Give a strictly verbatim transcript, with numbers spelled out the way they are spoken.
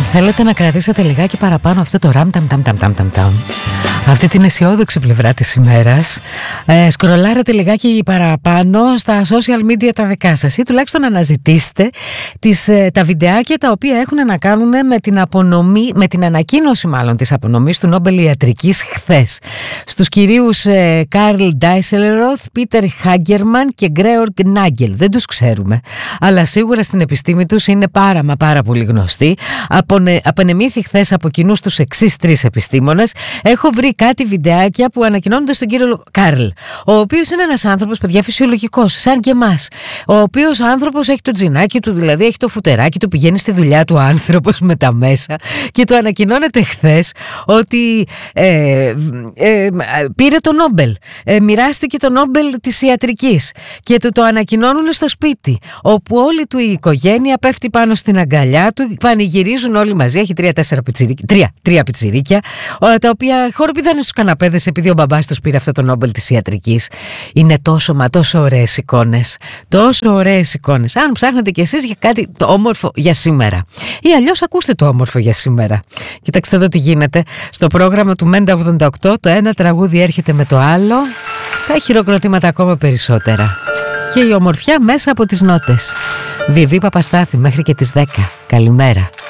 θέλετε να κρατήσετε λιγάκι παραπάνω αυτό το ραμ ταμ ταμ ταμ ταμ ταμ ταμ, αυτή την αισιόδοξη πλευρά της ημέρας, ε, σκρολάρετε λιγάκι παραπάνω στα social media τα δικά σας ή τουλάχιστον αναζητήστε τις, ε, τα βιντεάκια τα οποία έχουν να κάνουν με την απονομή, με την ανακοίνωση μάλλον της απονομής του Νόμπελ Ιατρικής χθες στους κυρίους ε, Καρλ Ντάισελροθ, Πίτερ Χάγκερμαν και Γκρέοργκ Νάγκελ. Δεν τους ξέρουμε, αλλά σίγουρα στην επιστήμη τους είναι πάρα μα πάρα πολύ γνωστοί. Απονε, απενεμήθη χθες από κοινού στους εξής τρεις επιστήμονες. Έχω βρει κάτι βιντεάκια που ανακοινώνονται στον κύριο Καρλ, ο οποίος είναι ένας άνθρωπος, παιδιά, φυσιολογικός, σαν και εμάς. Ο οποίος άνθρωπος έχει το τζινάκι του, δηλαδή έχει το φουτεράκι του, πηγαίνει στη δουλειά του άνθρωπος με τα μέσα και του ανακοινώνεται χθες ότι ε, ε, πήρε το Νόμπελ, ε, μοιράστηκε το Νόμπελ της ιατρικής και του το ανακοινώνουν στο σπίτι, όπου όλη του η οικογένεια πέφτει πάνω στην αγκαλιά του, πανηγυρίζουν όλοι μαζί. Έχει τρία-τέσσερα πιτσιρίκια, τρία, τρία πιτσιρίκια, τα οποία χοροπηδάνε στους καναπέδες επειδή ο μπαμπάς τους πήρε αυτό το Νόμπελ της ιατρικής. Είναι τόσο μα τόσο ωραίες εικόνες, τόσο ωραίες εικόνες. Αν ψάχνετε κι εσείς για κάτι το όμορφο για σήμερα, ή αλλιώς ακούστε το όμορφο για σήμερα. Κοιτάξτε εδώ τι γίνεται στο πρόγραμμα του Μέντα ογδόντα οκτώ. Το ένα τραγούδι έρχεται με το άλλο, τα χειροκροτήματα ακόμα περισσότερα και η ομορφιά μέσα από τις νότες. Βιβί Παπαστάθη μέχρι και τις δέκα. Καλημέρα.